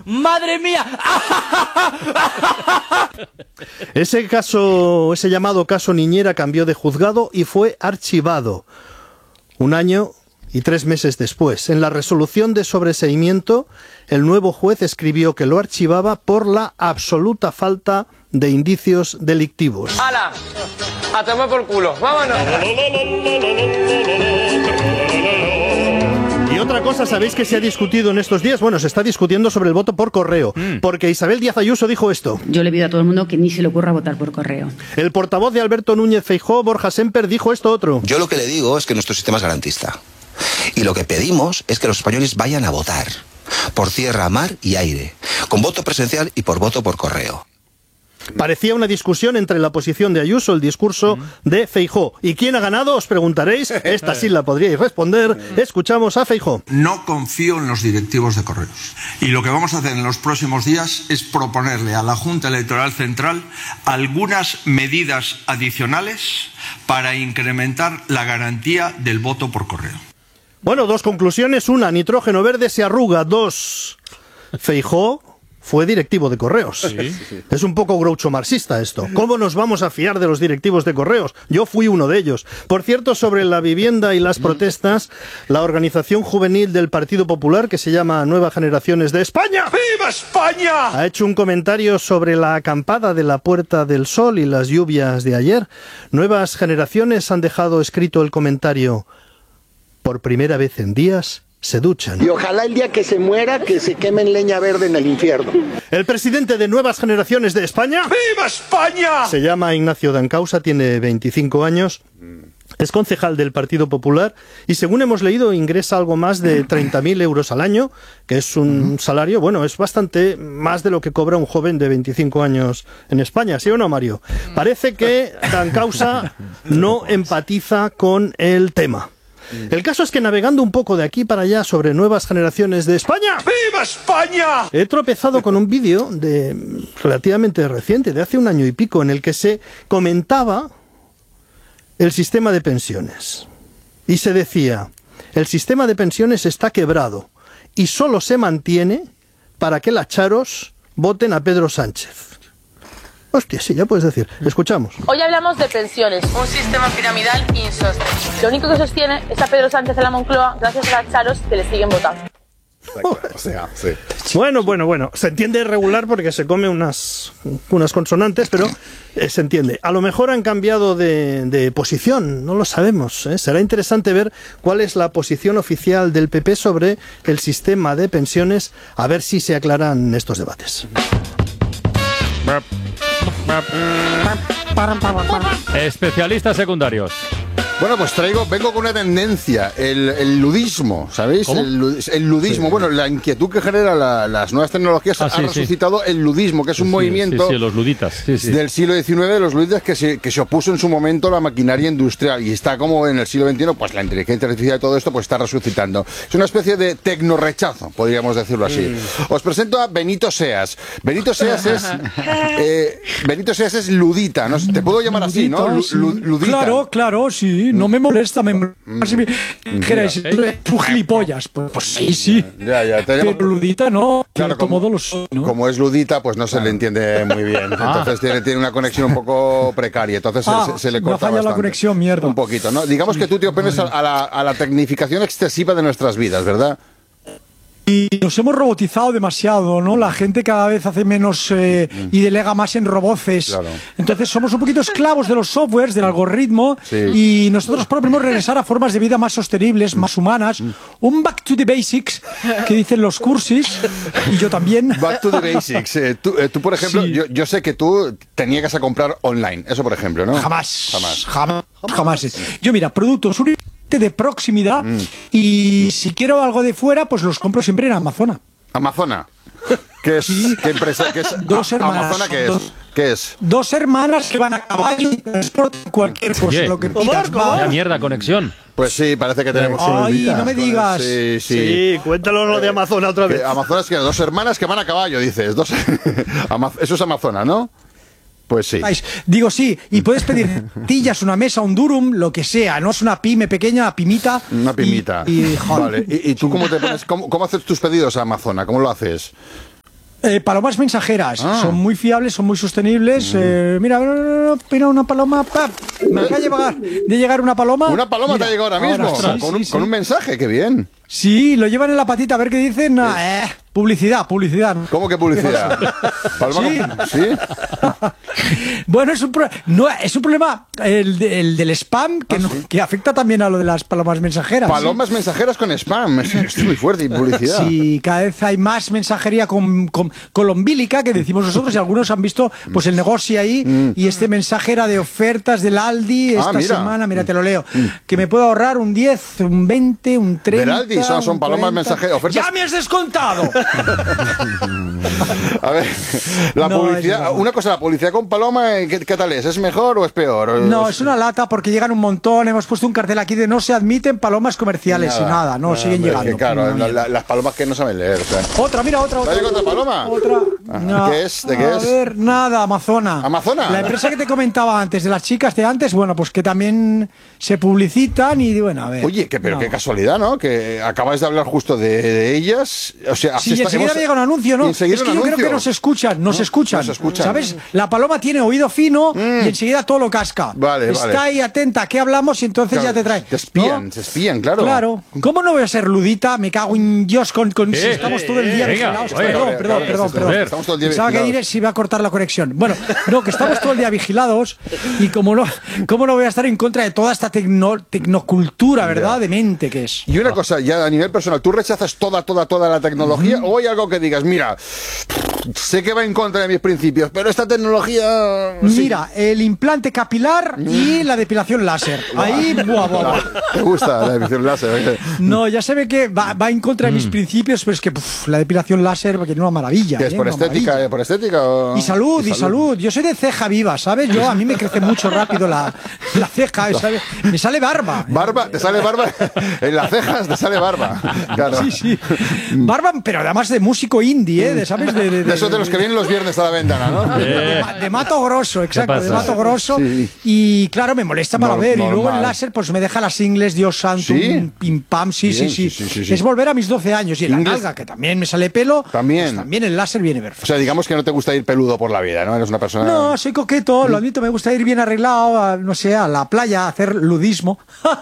¡Madre mía! Ese caso, ese llamado caso Niñera cambió de juzgado y fue archivado 1 año y 3 meses después. En la resolución de sobreseimiento, el nuevo juez escribió que lo archivaba por la absoluta falta de indicios delictivos. ¡Hala! ¡A tomar por culo! ¡Vámonos! Y otra cosa, ¿sabéis que se ha discutido en estos días? Bueno, se está discutiendo sobre el voto por correo, porque Isabel Díaz Ayuso dijo esto. Yo le pido a todo el mundo que ni se le ocurra votar por correo. El portavoz de Alberto Núñez Feijóo, Borja Semper, dijo esto otro. Yo lo que le digo es que nuestro sistema es garantista. Y lo que pedimos es que los españoles vayan a votar. Por tierra, mar y aire. Con voto presencial y por voto por correo. Parecía una discusión entre la posición de Ayuso, el discurso de Feijóo. ¿Y quién ha ganado? Os preguntaréis. Esta sí la podríais responder. Escuchamos a Feijóo. No confío en los directivos de correos. Y lo que vamos a hacer en los próximos días es proponerle a la Junta Electoral Central algunas medidas adicionales para incrementar la garantía del voto por correo. Bueno, 2 conclusiones. 1, nitrógeno verde se arruga. 2, Feijóo fue directivo de Correos. Sí. Es un poco groucho marxista esto. ¿Cómo nos vamos a fiar de los directivos de Correos? Yo fui uno de ellos. Por cierto, sobre la vivienda y las protestas, la organización juvenil del Partido Popular, que se llama Nuevas Generaciones de España, ¡Viva España!, ha hecho un comentario sobre la acampada de la Puerta del Sol y las lluvias de ayer. Nuevas Generaciones han dejado escrito el comentario: por primera vez en días se duchan. Y ojalá el día que se muera, que se queme en leña verde en el infierno. El presidente de Nuevas Generaciones de España, ¡Viva España!, se llama Ignacio Dancausa, tiene 25 años, es concejal del Partido Popular y, según hemos leído, ingresa algo más de 30.000 euros al año, que es un salario, bueno, es bastante más de lo que cobra un joven de 25 años en España, ¿sí o no, Mario? Parece que Dancausa no empatiza con el tema. El caso es que, navegando un poco de aquí para allá sobre Nuevas Generaciones de España, ¡Viva España!, he tropezado con un vídeo relativamente reciente, de hace 1 año y pico, en el que se comentaba el sistema de pensiones. Y se decía: el sistema de pensiones está quebrado y solo se mantiene para que las charos voten a Pedro Sánchez. Hostia, sí, ya puedes decir. Escuchamos. Hoy hablamos de pensiones, un sistema piramidal insostenible. Lo único que sostiene es a Pedro Sánchez de la Moncloa gracias a las charos que le siguen votando. O sea, sí. Bueno. Se entiende regular porque se come unas consonantes, pero se entiende. A lo mejor han cambiado de posición, no lo sabemos. Será interesante ver cuál es la posición oficial del PP sobre el sistema de pensiones, a ver si se aclaran estos debates. Especialistas secundarios. Bueno, pues vengo con una tendencia, el ludismo, ¿sabéis? El ludismo, sí. Bueno, la inquietud que genera las nuevas tecnologías ha resucitado el ludismo, que es un movimiento los luditas, del siglo XIX, de los luditas que se opuso en su momento a la maquinaria industrial, y está como en el siglo XXI, pues la inteligencia artificial y todo esto pues está resucitando. Es una especie de tecnorrechazo, podríamos decirlo así. Os presento a Benito Seas. Benito Seas es ludita, ¿no? Te puedo llamar así, ¿no? Ludita. Claro, sí. No me molesta, tú gilipollas. Pues sí. Ya. Pero ludita no, claro, ¿no? Como es ludita, pues no se le entiende muy bien. Entonces tiene una conexión un poco precaria. Entonces se le corta bastante. La conexión, mierda. Un poquito, ¿no? Digamos que tú te opones a la tecnificación excesiva de nuestras vidas, ¿verdad? Y nos hemos robotizado demasiado, ¿no? La gente cada vez hace menos y delega más en roboces. Claro. Entonces somos un poquito esclavos de los softwares, del algoritmo, y nosotros podemos regresar a formas de vida más sostenibles, más humanas. Un back to the basics, que dicen los cursis, y yo también. Back to the basics. Tú por ejemplo, yo sé que tú te niegas a comprar online. Eso, por ejemplo, ¿no? Jamás. Yo, mira, productos de proximidad, y si quiero algo de fuera, pues los compro siempre en Amazona. ¿Amazona? ¿Qué es? Sí. ¿Qué empresa? ¿Qué es? Dos hermanas. ¿Amazona qué es? ¿Qué es? 2 hermanas que van a caballo y transportan cualquier cosa, lo que pidas. Vaya mierda, conexión. Pues sí, parece que tenemos... Ay, no me digas. Sí, cuéntalo lo de Amazona otra vez. Amazona es que 2 hermanas que van a caballo, dices. Eso es Amazona, ¿no? Pues sí. Digo sí, y puedes pedir tillas, una mesa, un durum, lo que sea, no es una pyme pequeña, una pimita. Una pimita. Vale. ¿Y tú cómo te pones, cómo haces tus pedidos a Amazona? ¿Cómo lo haces? Palomas mensajeras. Son muy fiables, son muy sostenibles. Mira, una paloma. Me acaba de llegar una paloma. Una paloma te ha llegado ahora mismo. Con un mensaje, qué bien. Sí, lo llevan en la patita, a ver qué dicen. Publicidad. ¿Cómo que publicidad? ¿Paloma? ¿Sí? Bueno, es un problema el del spam que afecta también a lo de las palomas mensajeras. Palomas mensajeras con spam. Esto es muy fuerte, y publicidad. Sí, cada vez hay más mensajería colombílica, que decimos nosotros, y algunos han visto pues el negocio ahí, y este mensaje era de ofertas del Aldi esta semana, mira, te lo leo, que me puedo ahorrar un 10, un 20, un 30... ¿Del Aldi? Son palomas mensajeras. ¡Ya me has descontado! A ver, la publicidad, una cosa, la publicidad con paloma, ¿qué tal es? ¿Es mejor o es peor? No, es una lata porque llegan un montón. Hemos puesto un cartel aquí de no se admiten palomas comerciales siguen llegando. Claro, las palomas que no saben leer. O sea. Otra. ¿Te ha llegado otra paloma? Otra. No. ¿Qué es? ¿De qué es? A ver, nada, Amazona. ¿Amazona? La empresa que te comentaba antes, de las chicas de antes, bueno, pues que también se publicitan y bueno, a ver. Oye, pero qué casualidad, ¿no? Que acabas de hablar justo de ellas. O sea, sí, y enseguida me llega un anuncio, ¿no? Es que yo creo que nos escuchan. ¿Sabes? La paloma tiene oído fino y enseguida todo lo casca. Está ahí atenta a qué hablamos y entonces ya te trae. Te espían, claro. Claro. ¿Cómo no voy a ser ludita? Me cago en Dios con si estamos todo el día vigilados. Perdón. Estamos todo el día Pensaba que Inés se iba a cortar la conexión. Bueno, no, que estamos todo el día vigilados y ¿cómo no voy a estar en contra de toda esta tecnocultura, ¿verdad? De mente que es. Y una cosa, ya a nivel personal, ¿tú rechazas toda la tecnología o hay algo que digas, mira, sé que va en contra de mis principios, pero esta tecnología... Mira, el implante capilar y la depilación láser. Ahí, buah. ¿Te gusta la depilación láser? No, ya se ve que va en contra de mis principios, pero es que la depilación láser, porque es una maravilla. ¿Qué es por estética? ¿Por estética? Y salud. Yo soy de ceja viva, ¿sabes? A mí me crece mucho rápido la ceja, ¿sabes? Me sale barba. ¿Barba? ¿Te sale barba? En las cejas te sale barba. Claro. Sí. Barba, pero además de músico indie, ¿sabes? De esos de los que vienen los viernes a la ventana, ¿no? De Mato Grosso, exacto, de Mato Grosso. Sí. Y claro, me molesta para ver. Y luego el láser, pues me deja las ingles, Dios santo, pim pam, sí. Es volver a mis 12 años. Y en la nalga, que también me sale pelo, también el láser viene perfecto. O sea, digamos que no te gusta ir peludo por la vida, ¿no? Eres una persona... No, soy coqueto, lo admito, me gusta ir bien arreglado, no sé, a la playa, a hacer ludismo.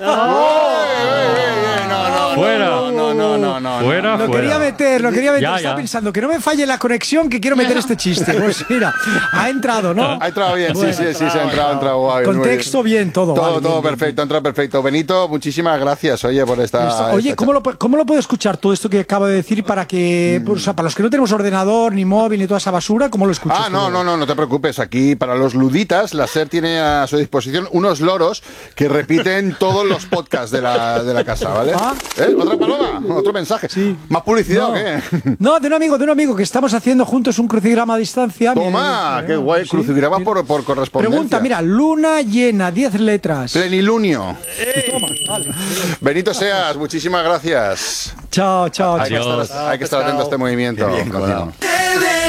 Fuera. Lo quería meter. Estaba pensando que no me falle la conexión, que quiero meter este chiste. Pues mira, ha entrado, ¿no? Ha entrado bien, sí, se ha entrado. Contexto bien, todo. Todo perfecto, ha entrado perfecto. Benito, muchísimas gracias, por esta... Oye, ¿cómo lo puedo escuchar todo esto que acabo de decir para que, o sea, para los que no tenemos ordenador, ni móvil, ni toda esa basura, ¿cómo lo escuchas? No te preocupes. Aquí, para los luditas, la SER tiene a su disposición unos loros que repiten todos los podcasts de la casa, ¿vale? ¿Otra paloma? ¿Otro mensaje? Sí. ¿Más publicidad o qué? No, de un amigo que estamos haciendo juntos un crucigrama a distancia. ¡Toma! ¡Qué guay! Crucigrama por correspondencia. Pregunta, mira, luna llena, 10 letras. Plenilunio. Toma, vale. Benito Seas, muchísimas gracias. Chao. Hay que estar atento a este movimiento.